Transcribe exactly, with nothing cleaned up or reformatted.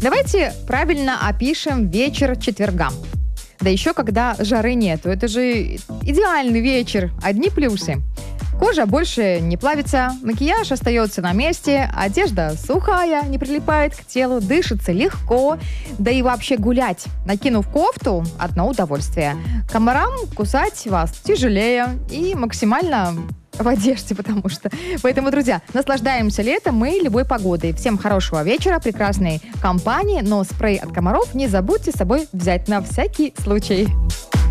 Давайте правильно опишем вечер четверга. Да еще когда жары нету. Это же идеальный вечер. Одни плюсы. Кожа больше не плавится, макияж остается на месте, одежда сухая, не прилипает к телу, дышится легко. Да и вообще гулять, накинув кофту, одно удовольствие. Комарам кусать вас тяжелее и максимально в одежде, потому что... Поэтому, друзья, наслаждаемся летом и любой погодой. Всем хорошего вечера, прекрасной компании, но спрей от комаров не забудьте с собой взять на всякий случай.